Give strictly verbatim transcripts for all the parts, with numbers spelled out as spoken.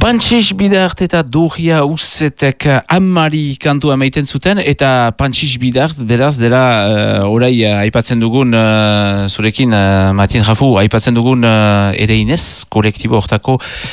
Pantxix Bidart eta Doria Uzetek amari kantua meiten zuten, eta Pantxix Bidart, beraz, dela uh, orai uh, aipatzen dugun, uh, zurekin, uh, Matien Rafu, aipatzen dugun uh, ere inez, kolektibo hortako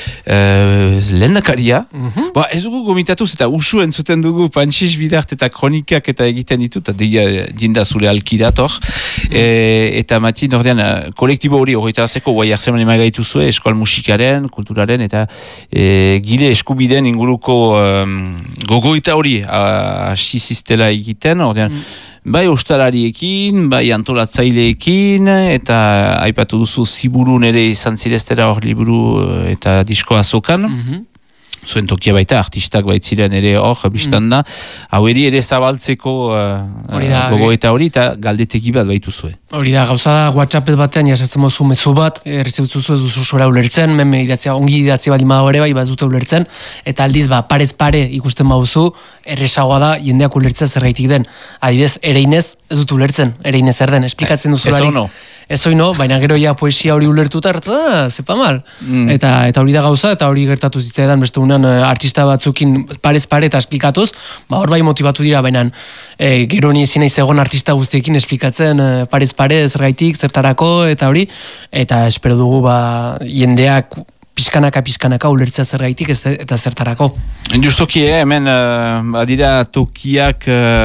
uh, lehendakaria. Mm-hmm. Ba, ez dugu gomitatuz eta usu entzuten dugu Pantxix Bidart eta kronikak eta egiten ditu, eta deia dinda zure alkidator. Mm-hmm. E, eta Matien ordean, uh, kolektibo hori horretarazeko, guai hartzeman emagaitu zuen, eskol musikaren, kulturaren, eta e, gile eskubideen inguruko um, gogoita hori hasi ziztela egiten, ordean, mm. bai ostalariekin, bai antolatzaileekin, eta aipatu duzu ziburun ere izan zireztera hor liburu eta disko azokan. Mm-hmm. Zuen tokia baita, artistak baitziren ere hor, biztan da, hau eri ere zabaltzeko uh, gogoeta hori, eta galdetegi bat baitu zuen. Hori da, gauza da, WhatsAppet batean jasetzen mozu mezu bat, errezeutuzu ez duzu zora ulertzen, meme idatzea, ongi idatzea bat imadago ere bai, bat dute ulertzen, eta aldiz, ba, parez pare ikusten bauzu, erresagoa da, jendeak ulertzea zergaitik den. Adibidez, ereinez, ez dut ulertzen, ereinez er den, esplikatzen duzu ez ono. Ez hori no, baina gero ja poesia hori ulertuta, ah, zepa mal. Mm. Eta, eta hori da gauza, eta hori gertatu zitzaidan, beste unean artista batzukin parez pare eta esplikatuz, ba hor bai motibatu dira, baina e, gero ni ezin naiz egon artista guztiekin esplikatzen e, parez pare, zergaitik, zertarako, eta hori, eta espero dugu ba jendeak pizkanaka pizkanaka ulertzea zergaitik eta zertarako. Justoki, eh, hemen uh, badira tokiak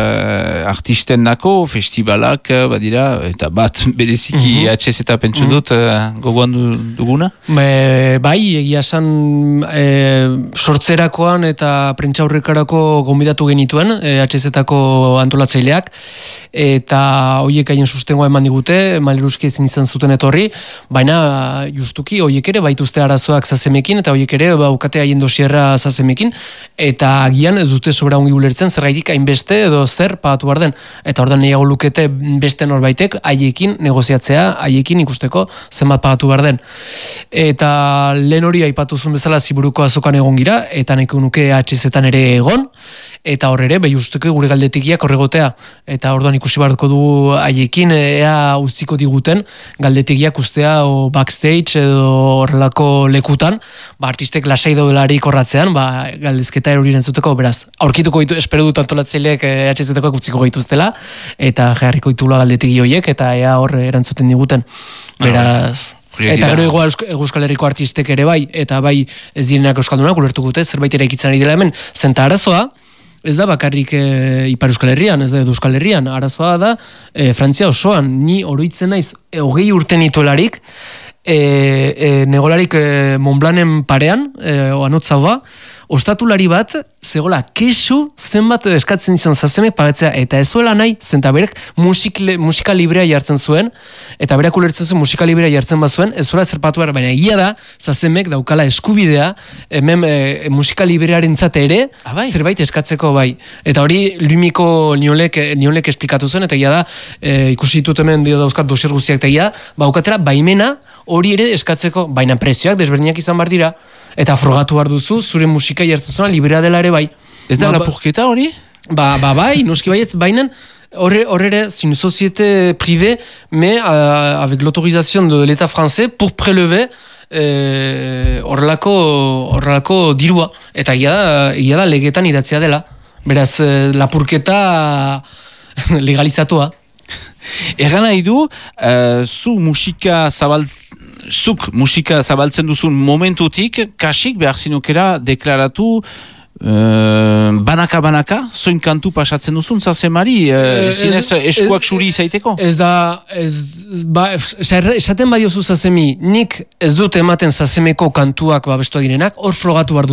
uh, artisten dako, festivalak uh, badira, eta bat bereziki mm-hmm. H Z eta pentsu dut uh, gogoan duguna? Be, bai, egia esan e, sortzerakoan eta prentxaurrekarako gonbidatu genituen e, H Z-ako antolatzaileak, eta horiek haien sustengoa eman digute, Maleruski ezin izan zuten etorri, baina justuki horiek ere baituzte arazoak zazemekin, eta horiek ere baukate haien dosierra zazemekin, eta agian ez dute sobra ongi ulertzen zergaitik hainbeste edo zer pagatu behar den, eta ordan nahiago lukete beste norbaitek haiekin negoziatzea, haiekin ikusteko zenbat pagatu behar den. Eta lehen hori aipatuzun bezala ziburuko azokan egon gira, eta nahiko nuke H Z-an ere egon, eta hor ere, behi usteko gure galdetikiak horregotea, eta orduan ikusi beharko dugu haiekin ea utziko diguten galdetikiak ustea o backstage edo horrelako lekutan, ba artistek lasai daudelarik horratzean, ba galdezketa eroriren zuteko, beraz, aurkituko ditu, espero dut antolatzaileek H Z-koak utziko gaituztela, eta jarriko ditula galdetiki horiek, eta ea hor erantzuten diguten, beraz... Eta gero ego Euskal Herriko artistek ere bai, eta bai ez direnak euskaldunak ulertuko dute, zerbait ere ikitzen ari dela hemen, zenta arazoa, ez da bakarrik e, Ipar Euskal Herrian, ez da Euskal Herrian, arazoa da e, Frantzia osoan, ni oroitzen naiz e, hogei urte nituelarik, e, e, negolarik e, Montblanen parean, e, oanotzau ba, ostatulari bat, zegoela, kesu zenbat eskatzen izan zazemek pagatzea, eta ez zuela nahi, zenta berek musik, musika librea jartzen zuen, eta berak ulertzen zuen musika librea jartzen bazuen, ez zuela zerpatu behar, baina egia da, zazemek daukala eskubidea, hemen e, musika librearen zate ere, ah, bai. Zerbait eskatzeko bai. Eta hori, Lumiko niolek, niolek esplikatu zuen, eta egia da, e, ikusi ditut hemen dio dauzkat dosier guztiak, eta egia da, baukatera baimena hori ere eskatzeko, baina prezioak desberdinak izan behar dira, eta frogatu behar duzu, zure musika jartzen zuen, librea dela ere bai. Ez da, ba, lapurketa hori? Ba, ba, bai, noski baietz, bainan, horre ere, c'est une société privée, mais euh, avec l'autorisation de l'État français pour prélever horrelako euh, horrelako dirua. Eta egia da, egia da legetan idatzea dela. Beraz, euh, lapurketa legalizatua. Egan nahi du, uh, zu musika zabaltzen, zuk musika zabaltzen duzun momentutik, kasik behar zinukera deklaratu uh, banaka-banaka, zoin kantu pasatzen duzun, zazemari, uh, zinez eskuak suri izaiteko? Ez da, ez, ba, esaten badiozu zazemi, nik ez dut ematen zazemeko kantuak babestu direnak, hor frogatu behar